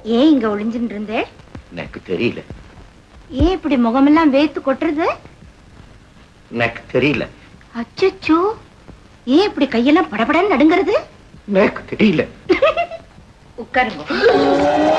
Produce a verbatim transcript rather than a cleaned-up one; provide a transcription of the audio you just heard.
ஏன் இங்க ஒளிஞ்சுட்டு இருந்தே? எனக்கு தெரியல. ஏன் இப்படி முகமெல்லாம் வேத்து கொட்டுறது? எனக்கு தெரியல. அச்சச்சோ, ஏன் இப்படி கையெல்லாம் படபடன்னு நடுங்கிறது? எனக்கு தெரியல. உட்காருங்க.